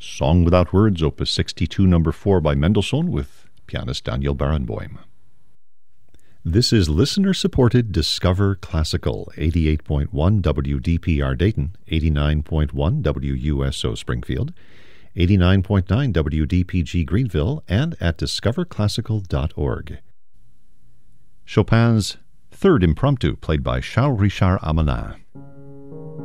Song Without Words, Opus 62, number 4 by Mendelssohn with pianist Daniel Barenboim. This is listener-supported Discover Classical, 88.1 WDPR Dayton, 89.1 WUSO Springfield, 89.9 WDPG Greenville, and at discoverclassical.org. Chopin's Third Impromptu, played by Charles Richard Amelin.